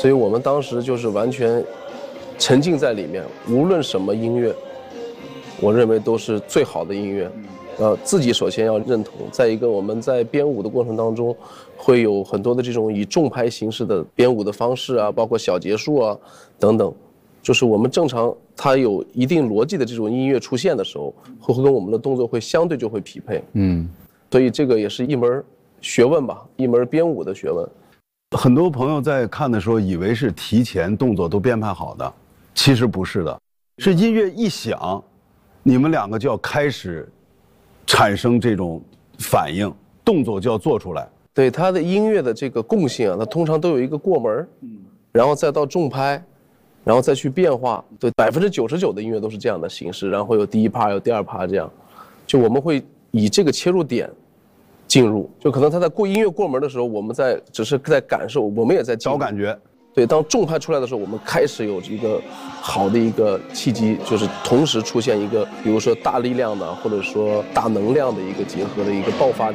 所以我们当时就是完全沉浸在里面，无论什么音乐，我认为都是最好的音乐。自己首先要认同，再一个我们在编舞的过程当中，会有很多的这种以重拍形式的编舞的方式啊，包括小结束啊等等，就是我们正常它有一定逻辑的这种音乐出现的时候，会跟我们的动作会相对就会匹配。所以这个也是一门学问吧，一门编舞的学问。 很多朋友在看的时候以为是提前动作都编排好的，其实不是的，是音乐一响，你们两个就要开始产生这种反应，动作就要做出来。 对，它的音乐的这个共性啊，它通常都有一个过门，然后再到重拍，然后再去变化。对，99%的音乐都是这样的形式，然后有第一趴，有第二趴，这样，就我们会以这个切入点进入，就可能他在音乐过门的时候，我们只是在感受，我们也在找感觉。 对，当重拍出来的时候，我们开始有一个好的一个契机，就是同时出现一个，比如说大力量的，或者说大能量的一个结合的一个爆发点。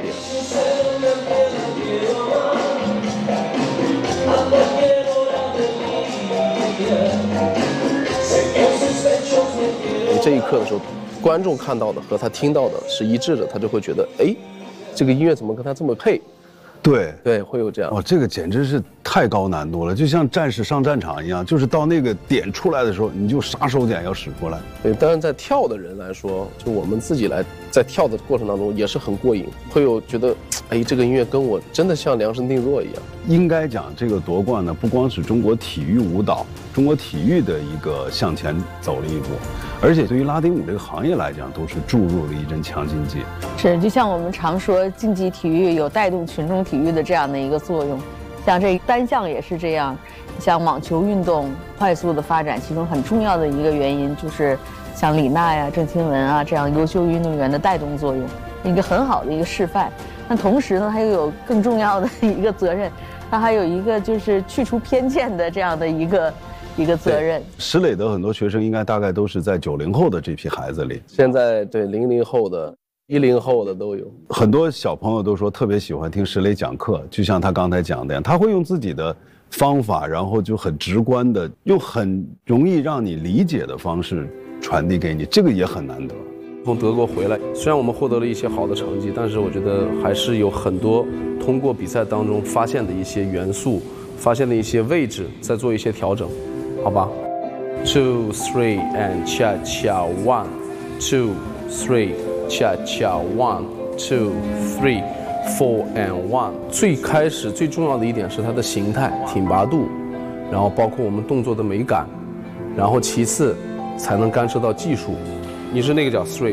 你这一刻的时候，观众看到的和他听到的是一致的，他就会觉得，哎，这个音乐怎么跟他这么配？对，会有这样。 这个简直是太高难度了，就像战士上战场一样，就是到那个点出来的时候，你就杀手锏要使出来。 对，当然在跳的人来说，就我们自己在跳的过程当中也是很过瘾，会有觉得，哎，这个音乐跟我真的像量身定做一样。 应该讲，这个夺冠呢，不光是中国体育舞蹈、中国体育的一个向前走了一步，而且对于拉丁舞这个行业来讲，都是注入了一针强心剂。 是，就像我们常说，竞技体育有带动群众体育的这样的一个作用，像这单项也是这样。像网球运动快速的发展，其中很重要的一个原因就是像李娜呀、郑钦文啊这样优秀运动员的带动作用，一个很好的一个示范。那同时呢，它又有更重要的一个责任，它还有一个就是去除偏见的这样的一个责任。 石磊的很多学生应该大概都是在90后的这批孩子里， 现在对00后的、10后的都有。 很多小朋友都说特别喜欢听石磊讲课，就像他刚才讲的，他会用自己的方法，然后就很直观的，用很容易让你理解的方式传递给你，这个也很难得。 从德国回来，虽然我们获得了一些好的成绩，但是我觉得还是有很多通过比赛当中发现的一些元素，发现的一些位置，再做一些调整，好吧 ？2 3 and cha cha 1 2 3 cha cha 1 2 3 4 and 1。最开始最重要的一点是它的形态、挺拔度，然后包括我们动作的美感，然后其次才能干涉到技术。你是那个叫 3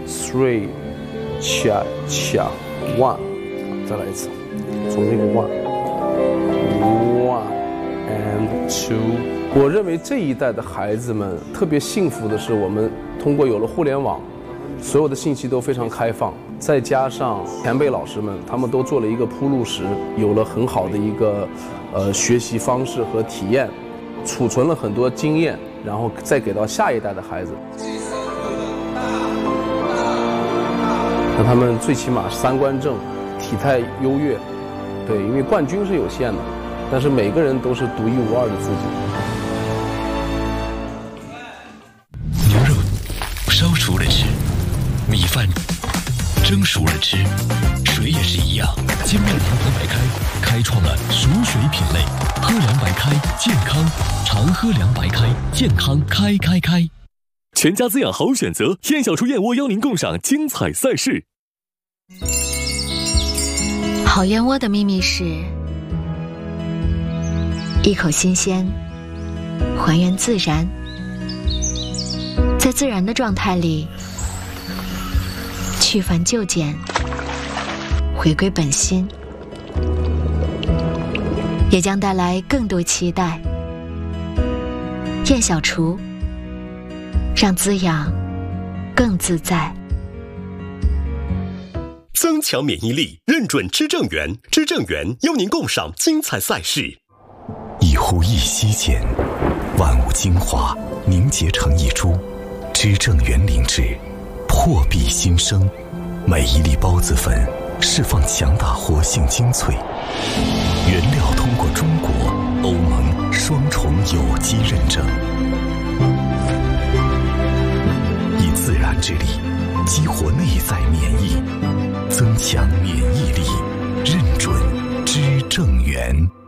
cha cha 1， 再来一次，从那个 1 and 2。我认为这一代的孩子们特别幸福的是，我们通过有了互联网，所有的信息都非常开放，再加上前辈老师们他们都做了一个铺路石，有了很好的一个学习方式和体验，储存了很多经验，然后再给到下一代的孩子。让他们最起码三观正，体态优越，对，因为冠军是有限的，但是每个人都是独一无二的自己。牛肉烧熟了吃，米饭蒸熟了吃，水也是一样。金麦堂喝白开开创了熟水品类，喝凉白开健康，常喝凉白开健康开。 全家滋养好选择，燕小厨燕窝邀您共赏精彩赛事。 好燕窝的秘密是一口新鲜，还原自然，在自然的状态里去繁就简，回归本心，也将带来更多期待。燕小厨，让滋养更自在。 增强免疫力，认准知正源，知正源邀您共赏精彩赛事。 一呼一吸间，万物精华凝结成一株，知正源灵芝，破壁新生。每一粒孢子粉释放强大活性精粹，原料通过中国、欧盟、双有机认证，以自然之力激活内在免疫，增强免疫力，认准知正源。